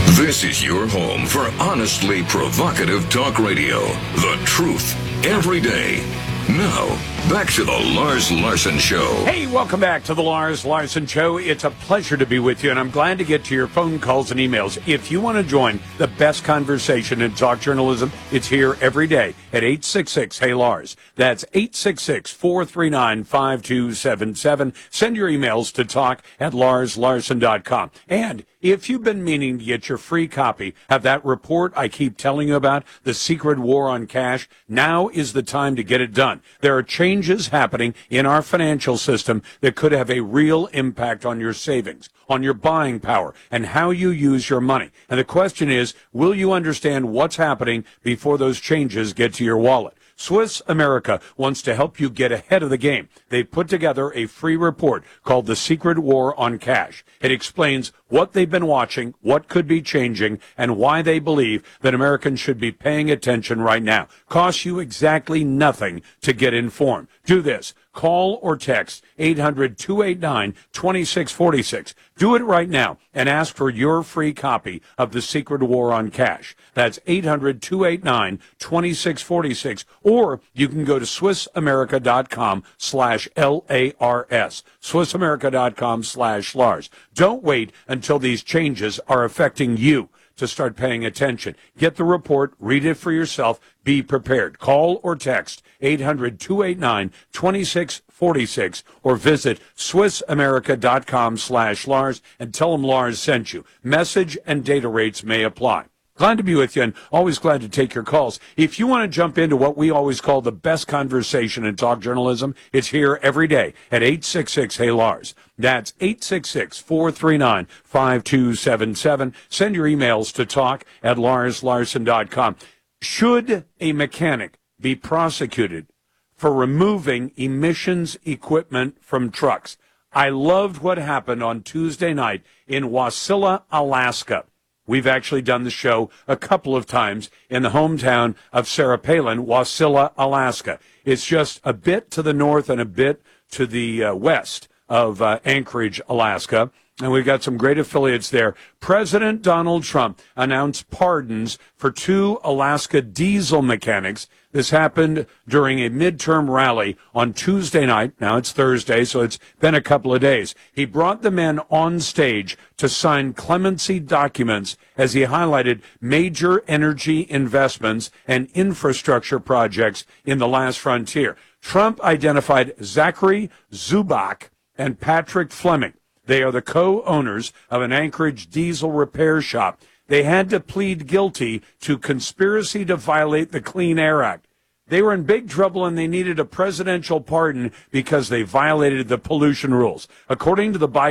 This is your home for honestly provocative talk radio. The truth every day. Now, back to the Lars Larson Show. Hey, welcome back to the Lars Larson Show. It's a pleasure to be with you, and I'm glad to get to your phone calls and emails. If you want to join the best conversation in talk journalism, it's here every day at 866-HEY-LARS. That's 866-439-5277. Send your emails to talk@larslarson.com. And if you've been meaning to get your free copy of that report I keep telling you about, The Secret War on Cash, now is the time to get it done. There are changes happening in our financial system that could have a real impact on your savings, on your buying power, and how you use your money. And the question is, will you understand what's happening before those changes get to your wallet? Swiss America wants to help you get ahead of the game. They've put together a free report called The Secret War on Cash. It explains what they've been watching, what could be changing, and why they believe that Americans should be paying attention right now. Costs you exactly nothing to get informed. Do this. Call or text 800-289-2646. Do it right now and ask for your free copy of The Secret War on Cash. That's 800-289-2646. Or you can go to SwissAmerica.com/LARS. SwissAmerica.com/Lars. Don't wait until these changes are affecting you to start paying attention. Get the report, read it for yourself, be prepared. Call or text 800-289-2646 or visit SwissAmerica.com/Lars and tell them Lars sent you. Message and data rates may apply. Glad to be with you and always glad to take your calls. If you want to jump into what we always call the best conversation in talk journalism, it's here every day at 866-HEY-LARS. That's 866-439-5277. Send your emails to talk@larslarson.com. Should a mechanic be prosecuted for removing emissions equipment from trucks? I loved what happened on Tuesday night in Wasilla, Alaska. We've actually done the show a couple of times in the hometown of Sarah Palin, Wasilla, Alaska. It's just a bit to the north and a bit to the west of Anchorage, Alaska. And we've got some great affiliates there. President Donald Trump announced pardons for 2 Alaska diesel mechanics. This happened during a midterm rally on Tuesday night. Now it's Thursday, so it's been a couple of days. He brought the men on stage to sign clemency documents as he highlighted major energy investments and infrastructure projects in the last frontier. Trump identified Zachary Zubak and Patrick Fleming. They are the co-owners of an Anchorage diesel repair shop. They had to plead guilty to conspiracy to violate the Clean Air Act. They were in big trouble and they needed a presidential pardon because they violated the pollution rules. According to the Biden